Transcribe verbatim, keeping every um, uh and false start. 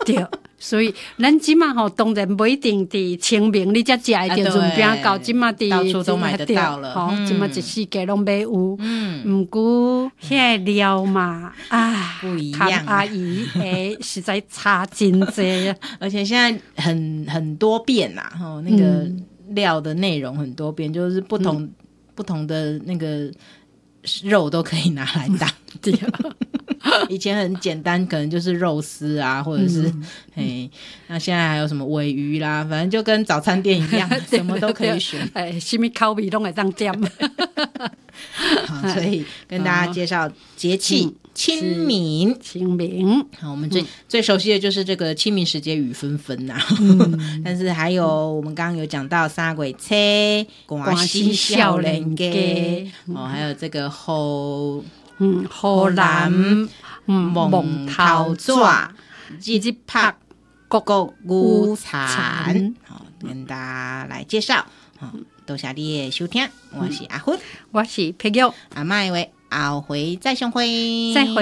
对，所以咱即马吼当然不一定伫清明你才食会着润饼糕，即马伫到处都买得到了， 吼，即马一世界拢买有。 嗯， 毋过遐个料嘛，啊， 不一样、啊。 阿姨诶，实在差真济啊！ 而且现在很很多变呐、啊，吼，那个料的内容很多变，就是不同、嗯、不同的那个肉都可以拿来当。 对。 以前很简单，可能就是肉丝啊，或者是、嗯、嘿，那现在还有什么鲔鱼啦，反正就跟早餐店一样，什么都可以选， 哎，什么口味都会当点。 好，所以跟大家介绍节气清明， 清明。 好，我们最、嗯、最熟悉的就是这个清明时节雨纷纷呐，嗯、但是还有、嗯、我们刚刚有讲到三月初、寒死少年家，哦，还有这个后。 嗯，荷兰蒙头纸， 日拍各个午餐，好，跟大家来介绍。好，多谢你的收听，我是阿芬， 我是佩玉， 阿麦话后回再相会， 再会。